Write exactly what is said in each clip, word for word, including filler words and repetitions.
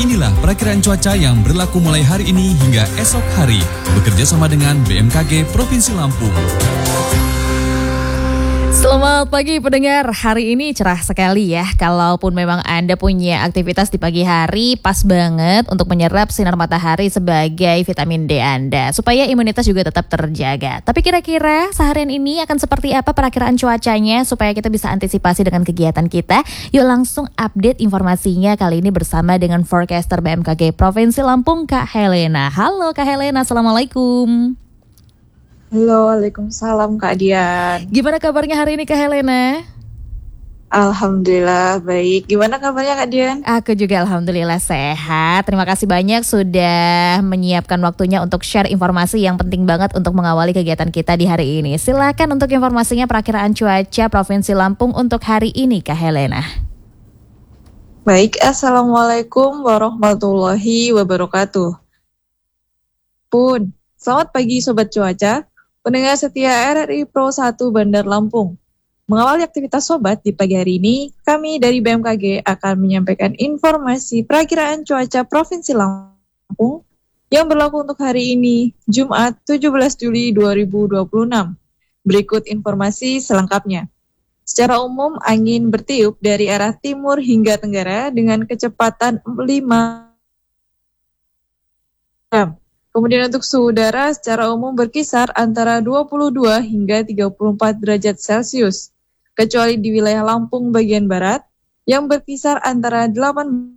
Inilah perakiraan cuaca yang berlaku mulai hari ini hingga esok hari, bekerja sama dengan B M K G Provinsi Lampung. Selamat pagi pendengar, hari ini cerah sekali ya. Kalaupun memang Anda punya aktivitas di pagi hari, pas banget untuk menyerap sinar matahari sebagai vitamin D Anda, supaya imunitas juga tetap terjaga. Tapi kira-kira seharian ini akan seperti apa perakiraan cuacanya supaya kita bisa antisipasi dengan kegiatan kita? Yuk langsung update informasinya kali ini bersama dengan forecaster B M K G Provinsi Lampung, Kak Helena. Halo Kak Helena, Assalamualaikum. Halo, waalaikumsalam Kak Dian. Gimana kabarnya hari ini Kak Helena? Alhamdulillah baik. Gimana kabarnya Kak Dian? Aku juga alhamdulillah sehat. Terima kasih banyak sudah menyiapkan waktunya untuk share informasi yang penting banget untuk mengawali kegiatan kita di hari ini. Silakan untuk informasinya perakiraan cuaca Provinsi Lampung untuk hari ini Kak Helena. Baik, Assalamualaikum warahmatullahi wabarakatuh. Pun, selamat pagi Sobat Cuaca. Pendengar setia R R I Pro satu Bandar Lampung. Mengawali aktivitas sobat di pagi hari ini, kami dari B M K G akan menyampaikan informasi perakiraan cuaca Provinsi Lampung yang berlaku untuk hari ini, Jumat tujuh belas Juli dua ribu dua puluh enam. Berikut informasi selengkapnya. Secara umum, angin bertiup dari arah timur hingga tenggara dengan kecepatan lima jam. Kemudian untuk suhu udara secara umum berkisar antara dua puluh dua hingga tiga puluh empat derajat Celcius, kecuali di wilayah Lampung bagian barat yang berkisar antara delapan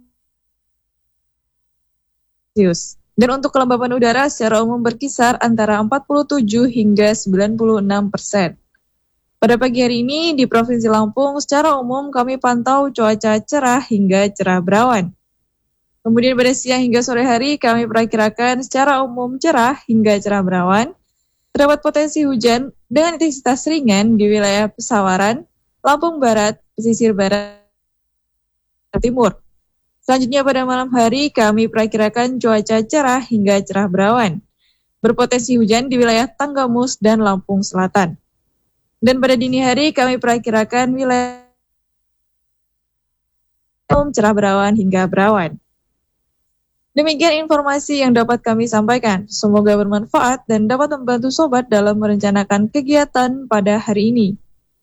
Celcius. Dan untuk kelembapan udara secara umum berkisar antara empat puluh tujuh hingga sembilan puluh enam persen. Pada pagi hari ini di Provinsi Lampung secara umum kami pantau cuaca cerah hingga cerah berawan. Kemudian pada siang hingga sore hari kami perakirakan secara umum cerah hingga cerah berawan. Terdapat potensi hujan dengan intensitas ringan di wilayah Pesawaran, Lampung Barat, pesisir barat, timur. Selanjutnya pada malam hari kami perakirakan cuaca cerah hingga cerah berawan. Berpotensi hujan di wilayah Tanggamus dan Lampung Selatan. Dan pada dini hari kami perakirakan wilayah cerah berawan hingga berawan. Demikian informasi yang dapat kami sampaikan. Semoga bermanfaat dan dapat membantu sobat dalam merencanakan kegiatan pada hari ini.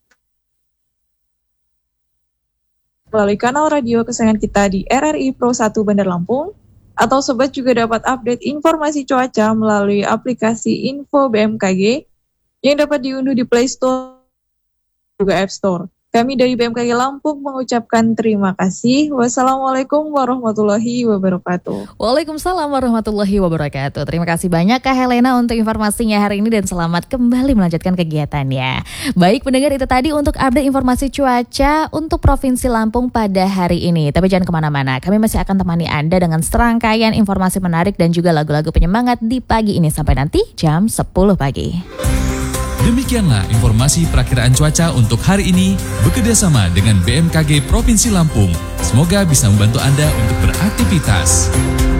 Melalui kanal radio kesayangan kita di R R I Pro satu Bandar Lampung, atau sobat juga dapat update informasi cuaca melalui aplikasi Info B M K G yang dapat diunduh di Play Store juga App Store. Kami dari B M K G Lampung mengucapkan terima kasih. Wassalamualaikum warahmatullahi wabarakatuh. Waalaikumsalam warahmatullahi wabarakatuh. Terima kasih banyak Kak Helena untuk informasinya hari ini dan selamat kembali melanjutkan kegiatannya. Baik pendengar, itu tadi untuk update informasi cuaca untuk Provinsi Lampung pada hari ini. Tapi jangan kemana-mana, kami masih akan temani Anda dengan serangkaian informasi menarik dan juga lagu-lagu penyemangat di pagi ini sampai nanti jam sepuluh pagi. Demikianlah informasi perakiraan cuaca untuk hari ini bekerjasama dengan B M K G Provinsi Lampung. Semoga bisa membantu Anda untuk beraktivitas.